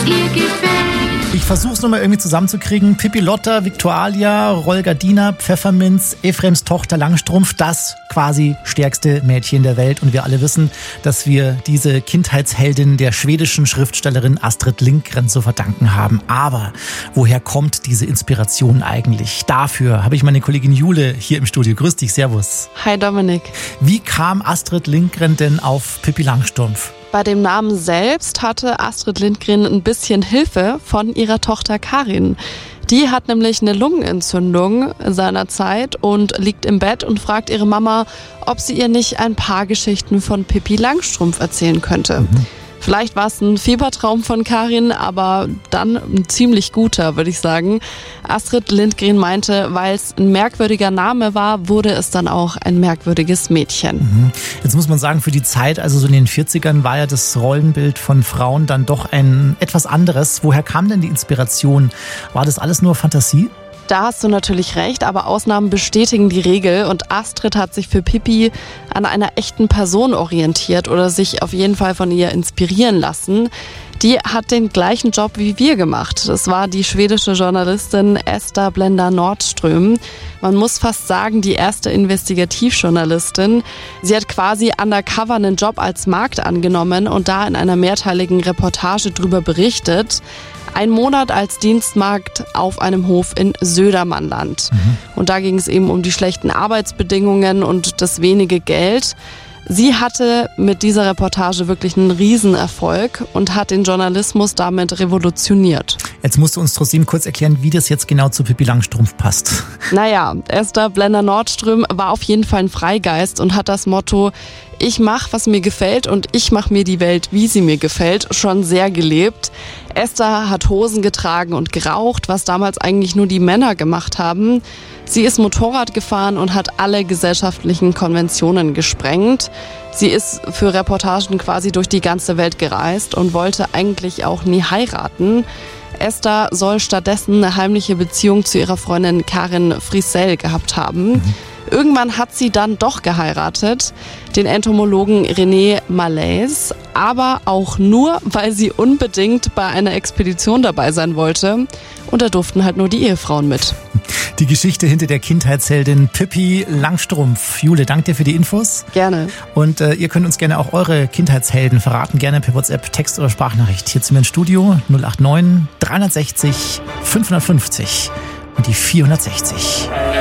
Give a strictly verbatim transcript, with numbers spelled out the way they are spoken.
ihr gefällt. Ich versuche es nochmal irgendwie zusammenzukriegen. Pippi Lotta, Viktualia, Rolgardina, Pfefferminz, Ephraims Tochter Langstrumpf, das quasi stärkste Mädchen der Welt. Und wir alle wissen, dass wir diese Kindheitsheldin der schwedischen Schriftstellerin Astrid Lindgren zu verdanken haben. Aber woher kommt diese Inspiration eigentlich? Dafür habe ich meine Kollegin Jule hier im Studio. Grüß dich, servus. Hi Dominik. Wie kam Astrid Lindgren denn auf Pippi Langstrumpf? Bei dem Namen selbst hatte Astrid Lindgren ein bisschen Hilfe von ihrer Tochter Karin. Die hat nämlich eine Lungenentzündung seinerzeit und liegt im Bett und fragt ihre Mama, ob sie ihr nicht ein paar Geschichten von Pippi Langstrumpf erzählen könnte. Mhm. Vielleicht war es ein Fiebertraum von Karin, aber dann ein ziemlich guter, würde ich sagen. Astrid Lindgren meinte, weil es ein merkwürdiger Name war, wurde es dann auch ein merkwürdiges Mädchen. Mhm. Jetzt muss man sagen, für die Zeit, also so in den vierzigern, war ja das Rollenbild von Frauen dann doch ein etwas anderes. Woher kam denn die Inspiration? War das alles nur Fantasie? Da hast du natürlich recht, aber Ausnahmen bestätigen die Regel und Astrid hat sich für Pippi an einer echten Person orientiert oder sich auf jeden Fall von ihr inspirieren lassen. Die hat den gleichen Job wie wir gemacht. Das war die schwedische Journalistin Esther Blenda Nordström. Man muss fast sagen, die erste Investigativjournalistin. Sie hat quasi undercover einen Job als Magd angenommen und da in einer mehrteiligen Reportage drüber berichtet. Ein Monat als Dienstmagd auf einem Hof in Södermannland. Mhm. Und da ging es eben um die schlechten Arbeitsbedingungen und das wenige Geld. Sie hatte mit dieser Reportage wirklich einen Riesenerfolg und hat den Journalismus damit revolutioniert. Jetzt musst du uns trotzdem kurz erklären, wie das jetzt genau zu Pippi Langstrumpf passt. Naja, Esther Blenda Nordström war auf jeden Fall ein Freigeist und hat das Motto, ich mache, was mir gefällt und ich mache mir die Welt, wie sie mir gefällt, schon sehr gelebt. Esther hat Hosen getragen und geraucht, was damals eigentlich nur die Männer gemacht haben. Sie ist Motorrad gefahren und hat alle gesellschaftlichen Konventionen gesprengt. Sie ist für Reportagen quasi durch die ganze Welt gereist und wollte eigentlich auch nie heiraten. Esther soll stattdessen eine heimliche Beziehung zu ihrer Freundin Karin Friesell gehabt haben. Mhm. Irgendwann hat sie dann doch geheiratet, den Entomologen René Malaise, aber auch nur, weil sie unbedingt bei einer Expedition dabei sein wollte. Und da durften halt nur die Ehefrauen mit. Die Geschichte hinter der Kindheitsheldin Pippi Langstrumpf. Jule, danke dir für die Infos. Gerne. Und äh, ihr könnt uns gerne auch eure Kindheitshelden verraten, gerne per WhatsApp, Text oder Sprachnachricht. Hier zu mir ins Studio null acht neun, dreihundertsechzig, fünfhundertfünfzig und die vierhundertsechzig.